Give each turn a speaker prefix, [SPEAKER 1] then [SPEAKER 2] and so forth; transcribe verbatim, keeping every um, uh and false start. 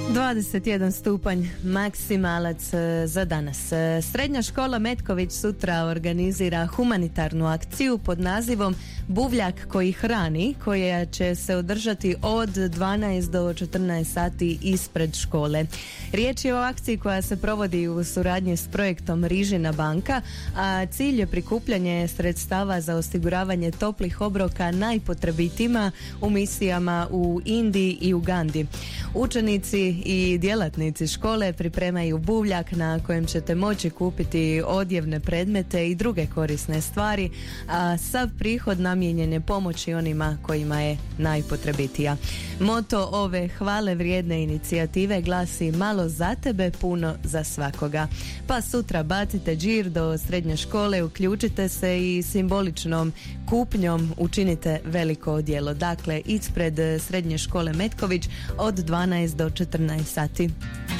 [SPEAKER 1] dvadeset jedan stupanj maksimalac za danas. Srednja škola Metković sutra organizira humanitarnu akciju pod nazivom Buvljak koji hrani, koja će se održati od dvanaest do četrnaest sati ispred škole. Riječ je o akciji koja se provodi u suradnji s projektom Rižina banka, a cilj je prikupljanje sredstava za osiguravanje toplih obroka najpotrebitijima u misijama u Indiji i Ugandi. Učenici i djelatnici škole pripremaju buvljak na kojem ćete moći kupiti odjevne predmete i druge korisne stvari, a sav prihod namijenjen je pomoći onima kojima je najpotrebitija. Moto ove hvale vrijedne inicijative glasi malo za tebe, puno za svakoga. Pa sutra bacite džir do srednje škole, uključite se i simboličnom kupnjom učinite veliko djelo. Dakle, ispred srednje škole Metković od dvanaest do četrnaest sati.